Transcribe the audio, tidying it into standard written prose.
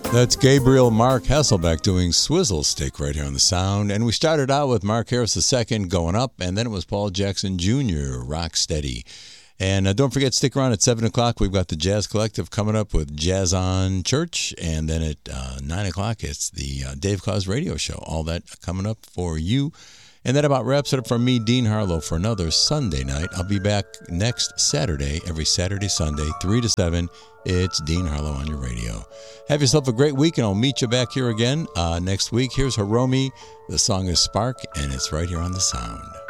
That's Gabriel Mark Hasselbeck doing Swizzle Stick right here on the Sound. And we started out with Mark Harris II, Going Up, and then it was Paul Jackson Jr., Rock Steady. And don't forget, stick around at 7 o'clock. We've got the Jazz Collective coming up with Jazz on Church. And then at 9 o'clock, it's the Dave Claus Radio Show. All that coming up for you. And that about wraps it up for me, Dean Harlow, for another Sunday night. I'll be back next Saturday, every Saturday, Sunday, 3 to 7. It's Dean Harlow on your radio. Have yourself a great week, and I'll meet you back here again next week. Here's Hiromi. The song is Spark, and it's right here on the Sound.